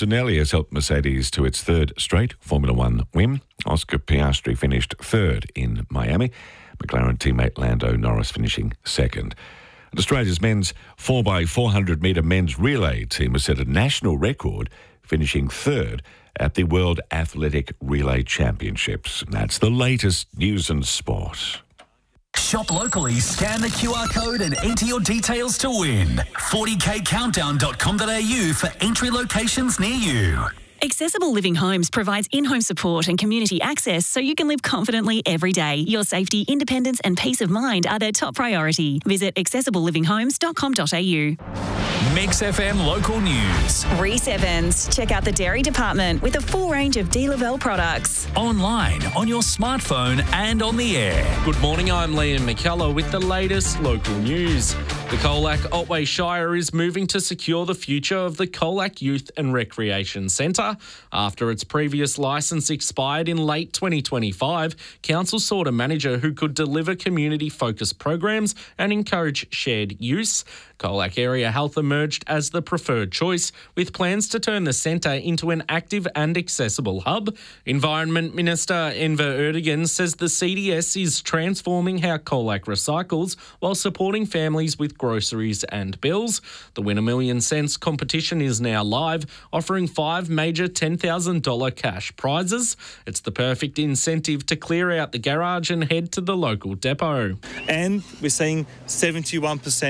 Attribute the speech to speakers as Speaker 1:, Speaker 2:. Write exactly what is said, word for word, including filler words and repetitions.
Speaker 1: Martinelli has helped Mercedes to its third straight Formula One win. Oscar Piastri finished third in Miami. McLaren teammate Lando Norris finishing second. And Australia's men's four by four hundred metre men's relay team has set a national record, finishing third at the World Athletic Relay Championships. And that's the latest news and sport.
Speaker 2: Shop locally, scan the Q R code and enter your details to win. forty k countdown dot com dot a u for entry locations near you.
Speaker 3: Accessible Living Homes provides in-home support and community access so you can live confidently every day. Your safety, independence and peace of mind are their top priority. Visit accessible living homes dot com dot a u.
Speaker 2: Mix F M local news.
Speaker 3: Reece Evans. Check out the dairy department with a full range of De La Belle products.
Speaker 2: Online, on your smartphone and on the air.
Speaker 4: Good morning, I'm Liam McKellar with the latest local news. The Colac Otway Shire is moving to secure the future of the Colac Youth and Recreation Centre. After its previous licence expired in late twenty twenty-five, Council sought a manager who could deliver community-focused programs and encourage shared use. Colac Area Health emerged as the preferred choice, with plans to turn the centre into an active and accessible hub. Environment Minister Enver Erdogan says the C D S is transforming how Colac recycles while supporting families with groceries and bills. The Win a Million Cents competition is now live, offering five major ten thousand dollars cash prizes. It's the perfect incentive to clear out the garage and head to the local depot.
Speaker 5: And we're seeing seventy-one percent